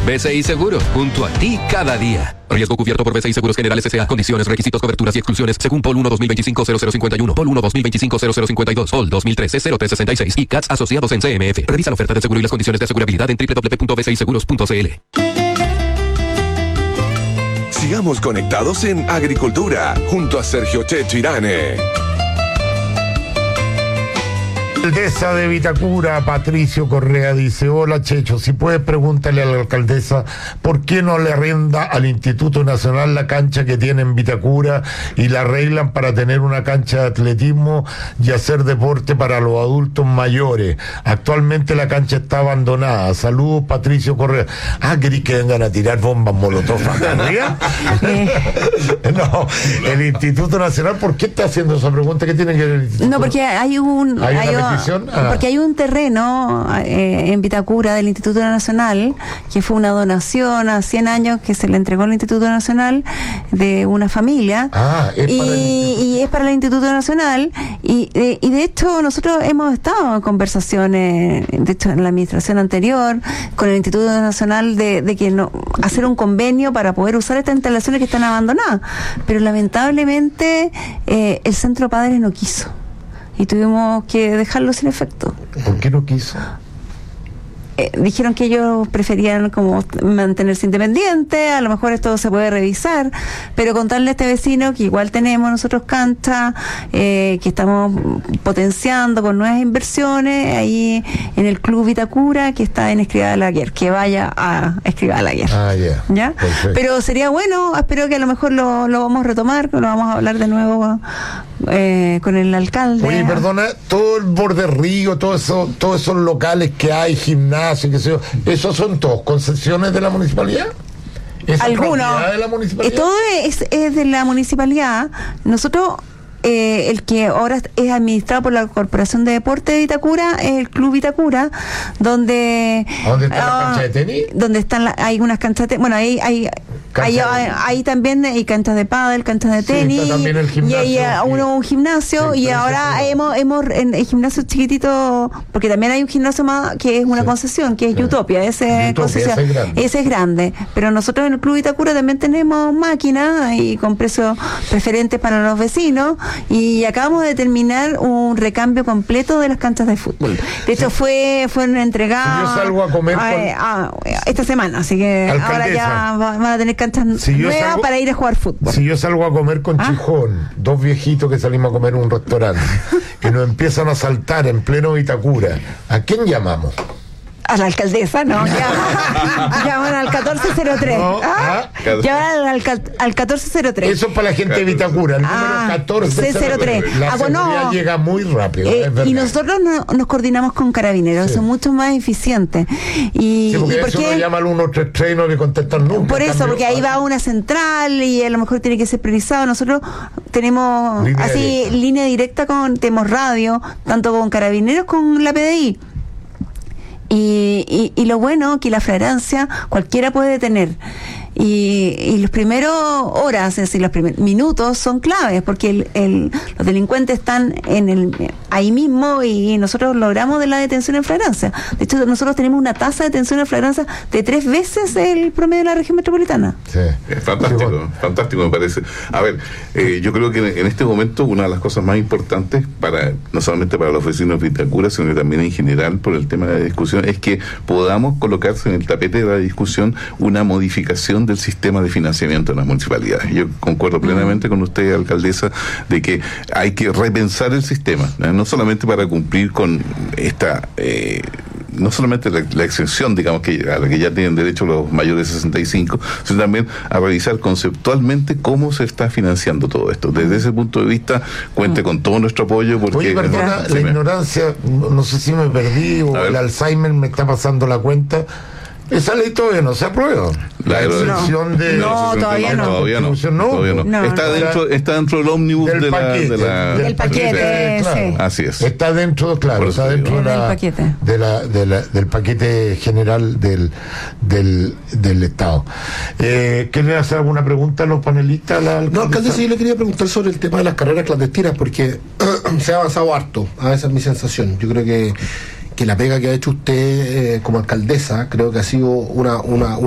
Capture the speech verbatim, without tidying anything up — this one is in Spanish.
B C I Seguros, junto a ti cada día. Riesgo cubierto por B C I Seguros Generales S A. Condiciones, requisitos, coberturas y exclusiones según P O L uno dos mil veinticinco cero cero cincuenta y uno, P O L uno dos mil veinticinco cero cero cincuenta y dos, P O L dos mil trece cero tres sesenta y seis y C A T S asociados en C M F. Revisa la oferta de seguro y las condiciones de asegurabilidad en doble u doble u doble u punto b c i seguros punto c l. Sigamos conectados en Agricultura, junto a Sergio Checho Irane. Alcaldesa de Vitacura, Patricio Correa, dice: hola Checho, si puedes pregúntale a la alcaldesa por qué no le arrenda al Instituto Nacional la cancha que tiene en Vitacura y la arreglan para tener una cancha de atletismo y hacer deporte para los adultos mayores. Actualmente la cancha está abandonada. Saludos, Patricio Correa. Ah, ¿querés que vengan a tirar bombas molotov acá arriba? No, el Instituto Nacional, ¿por qué está haciendo esa pregunta? ¿Qué tiene que ver el Instituto? No, porque hay un... ¿Hay hay una Ah. Porque hay un terreno eh, en Vitacura del Instituto Nacional que fue una donación a cien años que se le entregó al Instituto Nacional de una familia. Ah, es y, para el y es para el Instituto Nacional y, de, y de hecho nosotros hemos estado en conversaciones, de hecho en la administración anterior, con el Instituto Nacional de, de que no hacer un convenio para poder usar estas instalaciones que están abandonadas, pero lamentablemente eh, el Centro Padres no quiso. Y tuvimos que dejarlo sin efecto. ¿Por qué no quiso? Eh, dijeron que ellos preferían como mantenerse independientes, a lo mejor esto se puede revisar, pero contarle a este vecino que igual tenemos nosotros cancha, eh, que estamos potenciando con nuevas inversiones ahí en el Club Vitacura, que está en Escrivá Balaguer, que vaya a Escrivá Balaguer. Ah, yeah. ¿Ya? Perfecto. Pero sería bueno, espero que a lo mejor lo, lo vamos a retomar, que lo vamos a hablar de nuevo eh, con el alcalde. Oye, perdona, todo el borde río, todo eso, todos esos locales que hay, gimnasio, qué sé yo, ¿esos son todos concesiones de la municipalidad? Algunos. ¿De la municipalidad? Eh, todo es, es de la municipalidad. Nosotros, eh, el que ahora es administrado por la Corporación de Deporte de Vitacura, es el Club Vitacura, donde... ¿Dónde está uh, la cancha de tenis? Donde están la, hay unas canchas de tenis, bueno, ahí hay... Ahí, ahí también hay canchas de pádel, canchas de tenis, sí, también el gimnasio, y hay uh, uno un gimnasio, sí, y ahora hemos, hemos en el gimnasio chiquitito, porque también hay un gimnasio más que es una sí. concesión, que es sí. Utopia, ese, Utopia concesión, ese, es grande. ese es grande, pero nosotros en el Club Vitacura también tenemos máquinas y con precios preferentes para los vecinos, y acabamos de terminar un recambio completo de las canchas de fútbol. De hecho, sí. fue fueron entregadas si yo salgo a comer a, con... a, a, esta semana, así que alcaldesa, ahora ya van a tener canchas si nuevas salgo, para ir a jugar fútbol. Si yo salgo a comer con ¿Ah? Chijón, dos viejitos que salimos a comer en un restaurante, que nos empiezan a saltar en pleno Vitacura, ¿a quién llamamos? A la alcaldesa, no, llaman, llaman al catorce cero tres. No, ¿Ah? ¿Ah? Llaman al, al catorce cero tres. Eso es para la gente de Vitacura, el ah, número catorce cero tres. La ah, bueno, seguridad llega muy rápido. Eh, y nosotros no, nos coordinamos con carabineros, sí. son mucho más eficientes. Y, sí, porque ¿y por eso qué? No llama al uno tres tres y no le contestan nunca. Por eso, cambio, porque ahí va una central y a lo mejor tiene que ser priorizado. Nosotros tenemos línea así directa. línea directa con, tenemos radio, tanto con carabineros como con la P D I. Y, y, y lo bueno que la flagrancia cualquiera puede tener. Y, y los primeros horas, es decir, los primeros minutos son claves, porque el, el, los delincuentes están en el ahí mismo y nosotros logramos de la detención en flagrancia. De hecho, nosotros tenemos una tasa de detención en flagrancia de tres veces el promedio de la región metropolitana. Sí. Es fantástico, sí, fantástico me parece. A ver, eh, yo creo que en este momento una de las cosas más importantes, para no solamente para los vecinos de Vitacura, sino que también en general por el tema de la discusión, es que podamos colocarse en el tapete de la discusión una modificación del sistema de financiamiento de las municipalidades. Yo concuerdo plenamente con usted, alcaldesa, de que hay que repensar el sistema, ¿no? No solamente para cumplir con esta eh, no solamente la, la exención, digamos, que a la que ya tienen derecho los mayores de sesenta y cinco, sino también a revisar conceptualmente cómo se está financiando todo esto. Desde ese punto de vista, cuente con todo nuestro apoyo. Porque Oye, perdona, la me... ignorancia, no sé si me perdí o el Alzheimer me está pasando la cuenta. Esa ley todavía no se aprueba. La exención no. de... No, todavía no. Todavía no. no. Todavía no. no está, no. Dentro, está dentro del ómnibus del, de paquete, la, de la, del, del paquete. paquete claro. sí. Así es. Está dentro, claro, está dentro de la, del paquete, de la, de la, del paquete general del, del, del Estado. Eh, ¿Quieren hacer alguna pregunta a los panelistas? La no, alcaldesa, yo le quería preguntar sobre el tema de las carreras clandestinas, porque se ha avanzado harto. A esa es mi sensación. Yo creo que que la pega que ha hecho usted eh, como alcaldesa, creo que ha sido una, una